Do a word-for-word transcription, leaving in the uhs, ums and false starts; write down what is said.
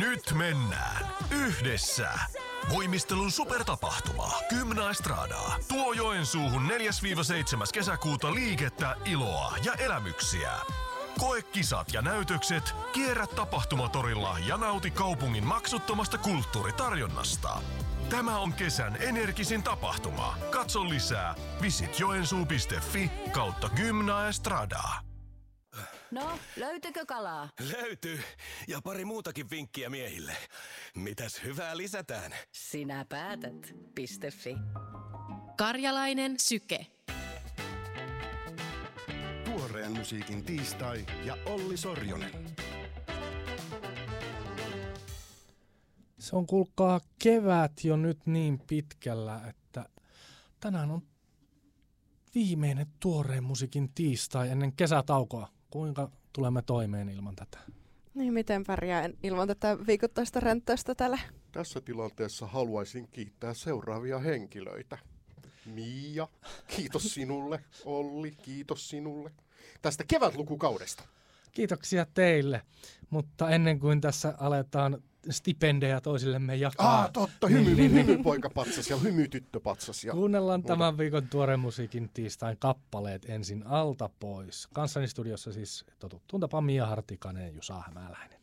Nyt mennään yhdessä. Voimistelun supertapahtuma Gymnaestradaa tuo Joensuuhun neljäs seitsemäs kesäkuuta liikettä, iloa ja elämyksiä. Koe kisat ja näytökset, kierrä tapahtumatorilla ja nauti kaupungin maksuttomasta kulttuuritarjonnasta. Tämä on kesän energisin tapahtuma. Katso lisää visit joensuu piste fi kautta Gymnaestradaa. No, löytyykö kalaa? Löytyy. Ja pari muutakin vinkkiä miehille. Mitäs hyvää lisätään? Sinä päätät. .fi. Karjalainen syke. Tuoreen musiikin tiistai ja Olli Sorjonen. Se on kuulkaa kevät jo nyt niin pitkällä, että tänään on viimeinen tuoreen musiikin tiistai ennen kesätaukoa. Kuinka tulemme toimeen ilman tätä? Niin, miten pärjää ilman tätä viikoittaista ränttäystä täällä? Tässä tilanteessa haluaisin kiittää seuraavia henkilöitä. Miia, kiitos sinulle. Olli, kiitos sinulle. Tästä kevätlukukaudesta. Kiitoksia teille, mutta ennen kuin tässä aletaan stipendejä toisillemme jakaa. Ah, totta, hymy, niin, hymy, hymypoikapatsas ja hymytyttöpatsas. Ja kuunnellaan muuta. Tämän viikon tuoreen musiikin tiistain kappaleet ensin alta pois. Kanssani studiossa siis totuttuun tapaan Mia Hartikainen ja Jusa Hämäläinen.